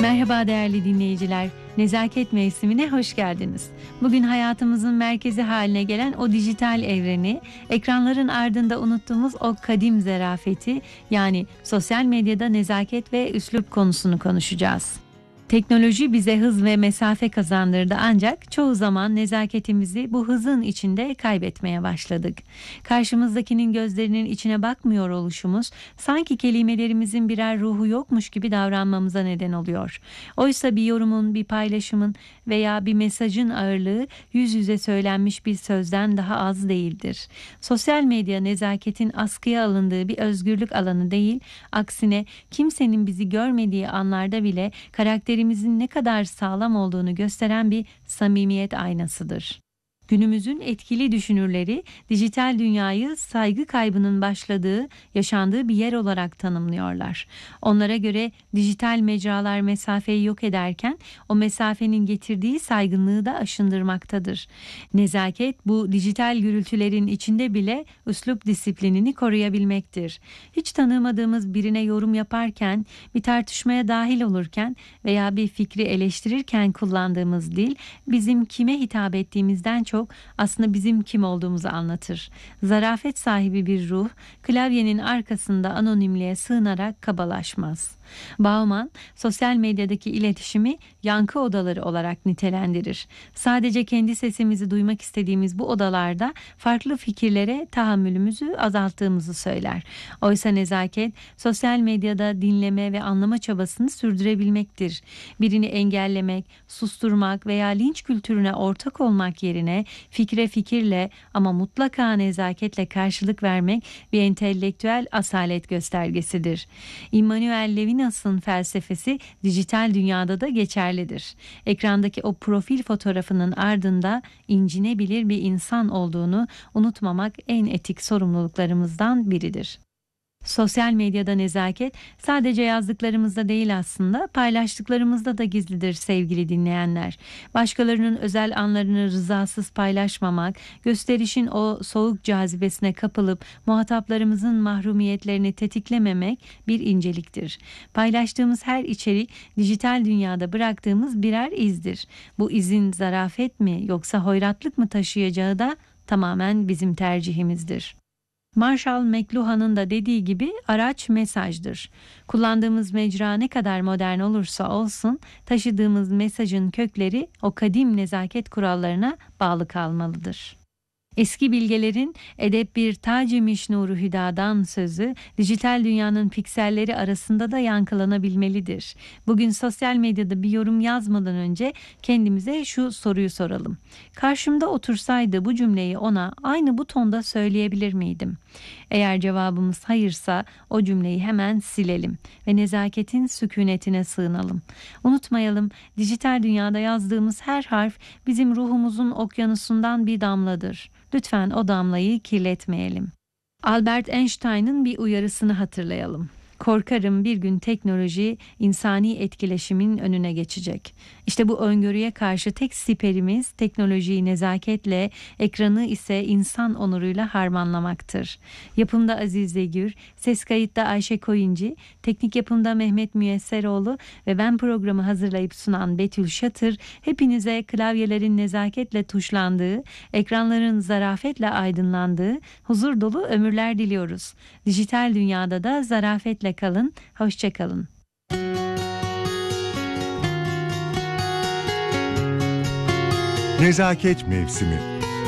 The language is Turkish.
Merhaba değerli dinleyiciler, Nezaket Mevsimi'ne hoş geldiniz. Bugün hayatımızın merkezi haline gelen o dijital evreni, ekranların ardında unuttuğumuz o kadim zarafeti, yani sosyal medyada nezaket ve üslup konusunu konuşacağız. Teknoloji bize hız ve mesafe kazandırdı, ancak çoğu zaman nezaketimizi bu hızın içinde kaybetmeye başladık. Karşımızdakinin gözlerinin içine bakmıyor oluşumuz sanki kelimelerimizin birer ruhu yokmuş gibi davranmamıza neden oluyor. Oysa bir yorumun, bir paylaşımın veya bir mesajın ağırlığı yüz yüze söylenmiş bir sözden daha az değildir. Sosyal medya nezaketin askıya alındığı bir özgürlük alanı değil, aksine kimsenin bizi görmediği anlarda bile karakterimizin ne kadar sağlam olduğunu gösteren bir samimiyet aynasıdır. Günümüzün etkili düşünürleri dijital dünyayı saygı kaybının başladığı, yaşandığı bir yer olarak tanımlıyorlar. Onlara göre dijital mecralar mesafeyi yok ederken o mesafenin getirdiği saygınlığı da aşındırmaktadır. Nezaket bu dijital gürültülerin içinde bile üslup disiplinini koruyabilmektir. Hiç tanımadığımız birine yorum yaparken, bir tartışmaya dahil olurken veya bir fikri eleştirirken kullandığımız dil bizim kime hitap ettiğimizden çok aslında bizim kim olduğumuzu anlatır. Zarafet sahibi bir ruh klavyenin arkasında anonimliğe sığınarak kabalaşmaz. Bauman sosyal medyadaki iletişimi yankı odaları olarak nitelendirir. Sadece kendi sesimizi duymak istediğimiz bu odalarda farklı fikirlere tahammülümüzü azalttığımızı söyler. Oysa nezaket sosyal medyada dinleme ve anlama çabasını sürdürebilmektir. Birini engellemek, susturmak veya linç kültürüne ortak olmak yerine fikre fikirle ama mutlaka nezaketle karşılık vermek bir entelektüel asalet göstergesidir. Immanuel Levinas'ın felsefesi dijital dünyada da geçerlidir. Ekrandaki o profil fotoğrafının ardında incinebilir bir insan olduğunu unutmamak en etik sorumluluklarımızdan biridir. Sosyal medyada nezaket sadece yazdıklarımızda değil, aslında paylaştıklarımızda da gizlidir sevgili dinleyenler. Başkalarının özel anlarını rızasız paylaşmamak, gösterişin o soğuk cazibesine kapılıp muhataplarımızın mahrumiyetlerini tetiklememek bir inceliktir. Paylaştığımız her içerik dijital dünyada bıraktığımız birer izdir. Bu izin zarafet mi yoksa hoyratlık mı taşıyacağı da tamamen bizim tercihimizdir. Marshall McLuhan'ın da dediği gibi araç mesajdır. Kullandığımız mecra ne kadar modern olursa olsun taşıdığımız mesajın kökleri o kadim nezaket kurallarına bağlı kalmalıdır. Eski bilgelerin edep bir tac-ı nuru hüdadan sözü dijital dünyanın pikselleri arasında da yankılanabilmelidir. Bugün sosyal medyada bir yorum yazmadan önce kendimize şu soruyu soralım. Karşımda otursaydı bu cümleyi ona aynı bu tonda söyleyebilir miydim? Eğer cevabımız hayırsa o cümleyi hemen silelim ve nezaketin sükunetine sığınalım. Unutmayalım, dijital dünyada yazdığımız her harf bizim ruhumuzun okyanusundan bir damladır. Lütfen o damlayı kirletmeyelim. Albert Einstein'ın bir uyarısını hatırlayalım. Korkarım bir gün teknoloji insani etkileşimin önüne geçecek. İşte bu öngörüye karşı tek siperimiz teknolojiyi nezaketle, ekranı ise insan onuruyla harmanlamaktır. Yapımda Aziz Zegür, ses kayıtta Ayşe Koyuncu, teknik yapımda Mehmet Müyesseroğlu ve ben programı hazırlayıp sunan Betül Şatır, hepinize klavyelerin nezaketle tuşlandığı, ekranların zarafetle aydınlandığı, huzur dolu ömürler diliyoruz. Dijital dünyada da zarafetle kalın, hoşça kalın. Nezaket Mevsimi.